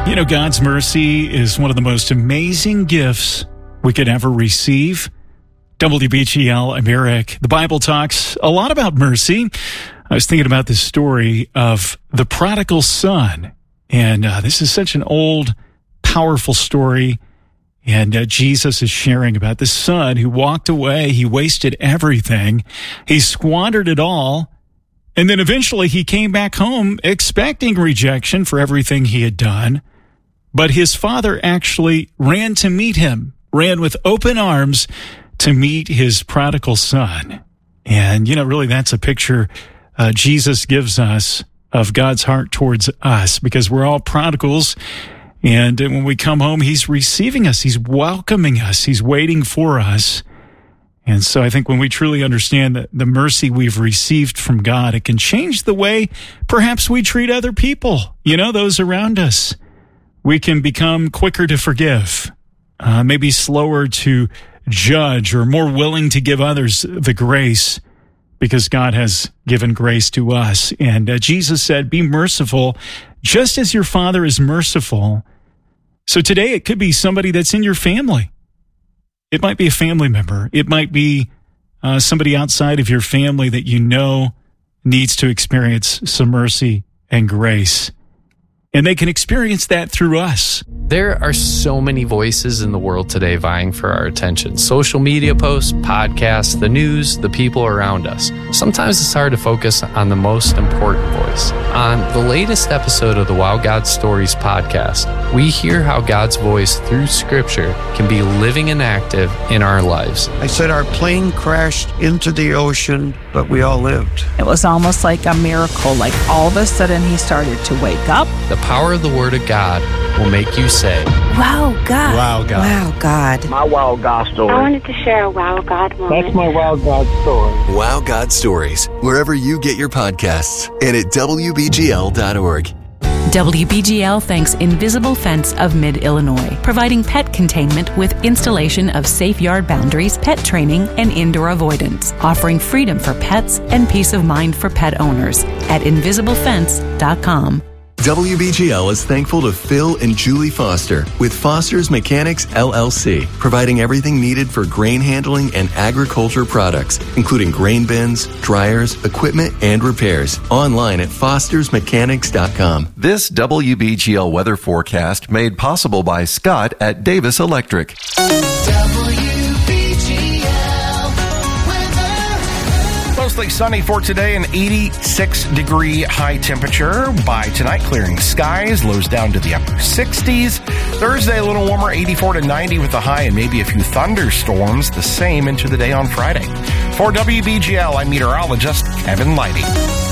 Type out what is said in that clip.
You know, God's mercy is one of the most amazing gifts we could ever receive. WBGL, I'm Eric. The Bible talks a lot about mercy. I was thinking about this story of the prodigal son. And this is such an old, powerful story. And Jesus is sharing about this son who walked away. He wasted everything. He squandered it all. And then eventually he came back home expecting rejection for everything he had done. But his father actually ran to meet him, ran with open arms to meet his prodigal son. And, you know, really that's a picture Jesus gives us of God's heart towards us, because we're all prodigals. And when we come home, he's receiving us. He's welcoming us. He's waiting for us. And so I think when we truly understand that the mercy we've received from God, it can change the way perhaps we treat other people, you know, those around us. We can become quicker to forgive, maybe slower to judge, or more willing to give others the grace because God has given grace to us. And Jesus said, be merciful just as your Father is merciful. So today it could be somebody that's in your family. It might be a family member. It might be somebody outside of your family that you know needs to experience some mercy and grace. And they can experience that through us. There are so many voices in the world today vying for our attention. Social media posts, podcasts, the news, the people around us. Sometimes it's hard to focus on the most important voice. On the latest episode of the Wow God Stories podcast, we hear how God's voice through Scripture can be living and active in our lives. I said our plane crashed into the ocean, but we all lived. It was almost like a miracle. Like all of a sudden he started to wake up. The power of the Word of God will make you say, Wow, God. Wow, God. Wow, God. My Wow God story. I wanted to share a Wow God moment. That's my Wow God story. Wow God Stories, wherever you get your podcasts, and at WBGL.org. WBGL thanks Invisible Fence of Mid-Illinois, providing pet containment with installation of safe yard boundaries, pet training, and indoor avoidance, offering freedom for pets and peace of mind for pet owners at invisiblefence.com. WBGL is thankful to Phil and Julie Foster with Foster's Mechanics LLC, providing everything needed for grain handling and agriculture products, including grain bins, dryers, equipment, and repairs. Online at fostersmechanics.com. This WBGL weather forecast made possible by Scott at Davis Electric. Mostly sunny for today, an 86-degree high temperature. By tonight, clearing skies, lows down to the upper 60s. Thursday, a little warmer, 84 to 90 with a high and maybe a few thunderstorms, the same into the day on Friday. For WBGL, I'm meteorologist Kevin Leidy.